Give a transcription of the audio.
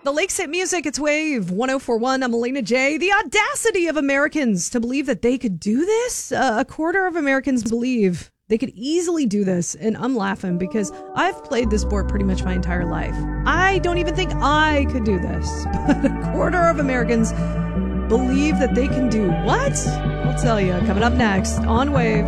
The Lakes Hit Music, it's Wave 1041. I'm Elena J. The audacity of Americans to believe that they could do this. A quarter of Americans believe they could easily do this. And I'm laughing because I've played this sport pretty much my entire life. I don't even think I could do this. But a quarter of Americans believe that they can do what? I'll tell you. Coming up next on Wave.